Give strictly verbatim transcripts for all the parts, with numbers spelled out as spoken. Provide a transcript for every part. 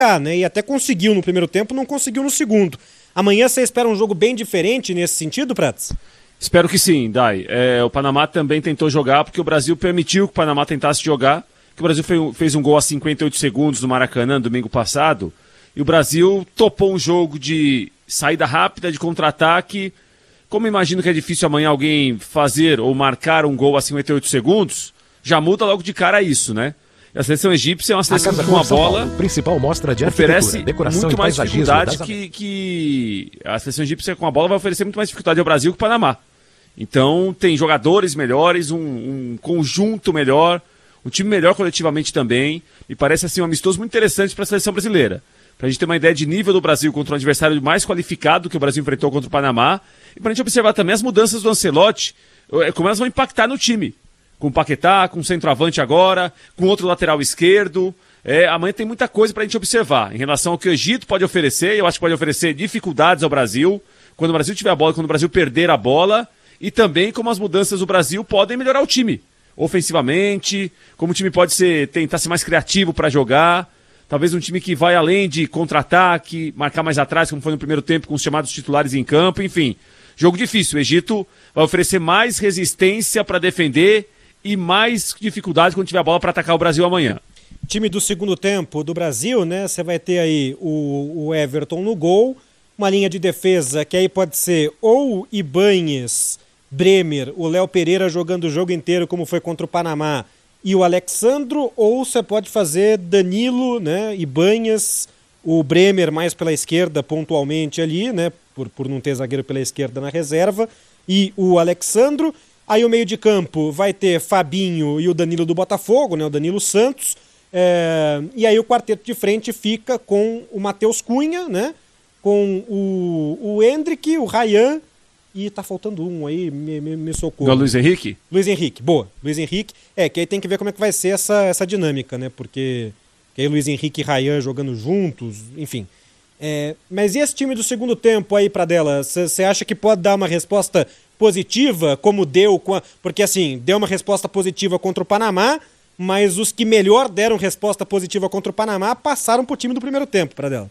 né? E até conseguiu no primeiro tempo, não conseguiu no segundo. Amanhã você espera um jogo bem diferente nesse sentido, Prats? Espero que sim, Dai. É, o Panamá também tentou jogar, porque o Brasil permitiu que o Panamá tentasse jogar, que o Brasil fez, fez um gol a cinquenta e oito segundos no Maracanã, domingo passado, e o Brasil topou um jogo de saída rápida, de contra-ataque. Como imagino que é difícil amanhã alguém fazer ou marcar um gol a cinquenta e oito segundos, já muda logo de cara isso, né? A seleção egípcia é uma seleção que com a bola principal mostra de oferece decoração muito mais dificuldade das... que, que a seleção egípcia com a bola vai oferecer muito mais dificuldade ao Brasil que o Panamá. Então tem jogadores melhores, um, um conjunto melhor, um time melhor coletivamente também. Me parece assim um amistoso muito interessante para a seleção brasileira. Para a gente ter uma ideia de nível do Brasil contra um adversário mais qualificado que o Brasil enfrentou contra o Panamá. E para a gente observar também as mudanças do Ancelotti, como elas vão impactar no time. Com o Paquetá, com o centroavante agora, com outro lateral esquerdo. É, amanhã tem muita coisa para a gente observar em relação ao que o Egito pode oferecer. Eu acho que pode oferecer dificuldades ao Brasil, quando o Brasil tiver a bola, quando o Brasil perder a bola. E também como as mudanças do Brasil podem melhorar o time. Ofensivamente, como o time pode ser, tentar ser mais criativo para jogar. Talvez um time que vai além de contra-ataque, marcar mais atrás, como foi no primeiro tempo, com os chamados titulares em campo. Enfim, jogo difícil. O Egito vai oferecer mais resistência para defender e mais dificuldade quando tiver a bola para atacar o Brasil amanhã. Time do segundo tempo do Brasil, né? Você vai ter aí o, o Everton no gol, uma linha de defesa que aí pode ser ou Ibanhes, Bremer, o Léo Pereira jogando o jogo inteiro como foi contra o Panamá e o Alexandro, ou você pode fazer Danilo, né? Ibanhes, o Bremer mais pela esquerda pontualmente ali, né? Por, por não ter zagueiro pela esquerda na reserva, e o Alexandro. Aí o meio de campo vai ter Fabinho e o Danilo do Botafogo, né, o Danilo Santos. É... E aí o quarteto de frente fica com o Matheus Cunha, né, com o, o Endrick, o Ryan e tá faltando um aí, me, me, me socorro. O Luiz Henrique? Luiz Henrique, boa. Luiz Henrique. É, que aí tem que ver como é que vai ser essa, essa dinâmica, né, porque que aí Luiz Henrique e Ryan jogando juntos, enfim. É... Mas e esse time do segundo tempo aí, Pradella? Você acha que pode dar uma resposta positiva, como deu, com a... porque assim, deu uma resposta positiva contra o Panamá, mas os que melhor deram resposta positiva contra o Panamá passaram pro time do primeiro tempo, Pradella.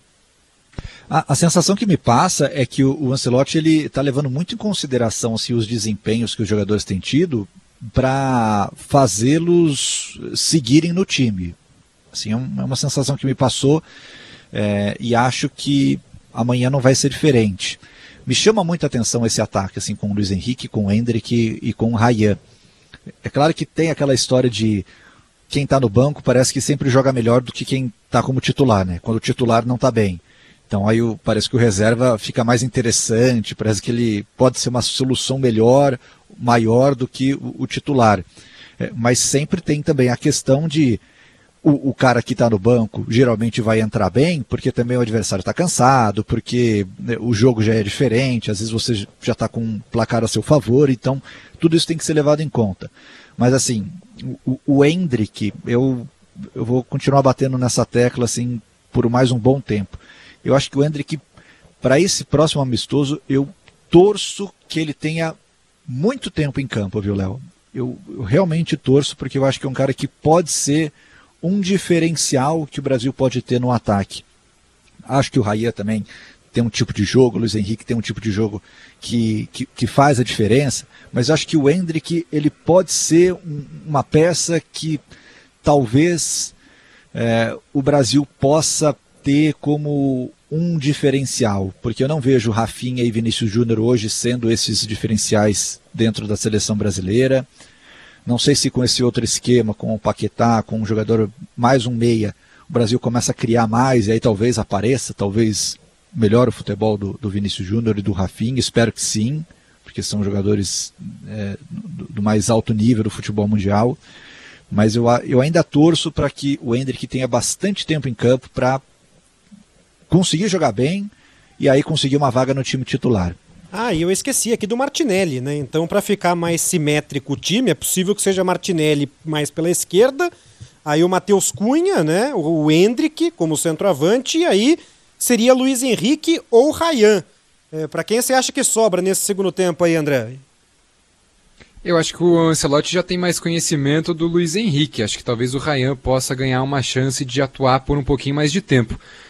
A, a sensação que me passa é que o, o Ancelotti ele está levando muito em consideração assim, os desempenhos que os jogadores têm tido para fazê-los seguirem no time. Assim, é, um, é uma sensação que me passou é, e acho que amanhã não vai ser diferente. Me chama muita atenção esse ataque, assim, com o Luiz Henrique, com o Endrick e com o Ryan. É claro que tem aquela história de quem está no banco parece que sempre joga melhor do que quem está como titular, né? Quando o titular não está bem. Então aí o, parece que o reserva fica mais interessante, parece que ele pode ser uma solução melhor, maior do que o, o titular. É, mas sempre tem também a questão de O, o cara que está no banco geralmente vai entrar bem, porque também o adversário está cansado, porque né, o jogo já é diferente, às vezes você já está com um placar a seu favor, então tudo isso tem que ser levado em conta. Mas assim, o, o Endrick, eu, eu vou continuar batendo nessa tecla assim, por mais um bom tempo. Eu acho que o Endrick, para esse próximo amistoso, eu torço que ele tenha muito tempo em campo, viu, Léo? Eu, eu realmente torço, porque eu acho que é um cara que pode ser um diferencial que o Brasil pode ter no ataque. Acho que o Ryan também tem um tipo de jogo, o Luiz Henrique tem um tipo de jogo que, que, que faz a diferença, mas acho que o Endrick ele pode ser um, uma peça que talvez é, o Brasil possa ter como um diferencial, porque eu não vejo Rafinha e Vinícius Júnior hoje sendo esses diferenciais dentro da seleção brasileira. Não sei se com esse outro esquema, com o Paquetá, com um jogador mais um meia, o Brasil começa a criar mais e aí talvez apareça, talvez melhore o futebol do, do Vinícius Júnior e do Rafinha, espero que sim, porque são jogadores é, do, do mais alto nível do futebol mundial, mas eu, eu ainda torço para que o Endrick tenha bastante tempo em campo para conseguir jogar bem e aí conseguir uma vaga no time titular. Ah, e eu esqueci aqui do Martinelli, né? Então, para ficar mais simétrico o time, é possível que seja Martinelli mais pela esquerda, aí o Matheus Cunha, né? O Endrick como centroavante, e aí seria Luiz Henrique ou Ryan. É, para quem você acha que sobra nesse segundo tempo aí, André? Eu acho que o Ancelotti já tem mais conhecimento do Luiz Henrique. Acho que talvez o Ryan possa ganhar uma chance de atuar por um pouquinho mais de tempo.